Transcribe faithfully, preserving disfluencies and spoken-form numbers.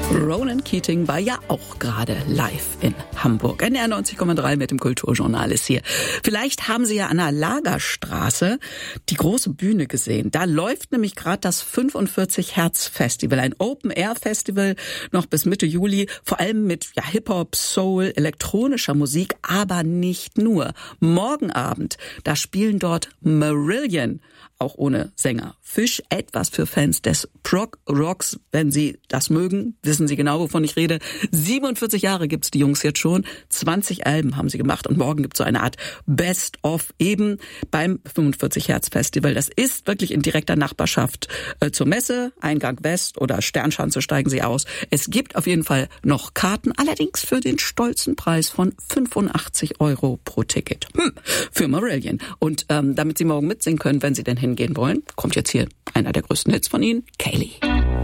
Ronan Keating war ja auch gerade live in Hamburg. N D R neunzig Komma drei mit dem Kulturjournal ist hier. Vielleicht haben Sie ja an der Lagerstraße die große Bühne gesehen. Da läuft nämlich gerade das fünfundvierzig Hertz Festival, ein Open-Air-Festival noch bis Mitte Juli, vor allem mit ja, Hip-Hop, Soul, elektronischer Musik, aber nicht nur. Morgen Abend, da spielen dort Marillion, auch ohne Sänger. Fish, etwas für Fans des Prog-Rocks, wenn Sie das mögen, wissen Sie genau, wovon ich rede. siebenundvierzig Jahre gibt's die Jungs jetzt schon, zwanzig Alben haben sie gemacht und morgen gibt's so eine Art Best-of eben beim fünfundvierzig Hertz Festival. Das ist wirklich in direkter Nachbarschaft äh, zur Messe, Eingang West oder Sternschanze steigen Sie aus. Es gibt auf jeden Fall noch Karten, allerdings für den stolzen Preis von fünfundachtzig Euro pro Ticket. Hm, für Marillion. Und ähm, damit Sie morgen mitsingen können, wenn Sie denn hingehen wollen, kommt jetzt hier einer der größten Hits von ihnen, Kaylee.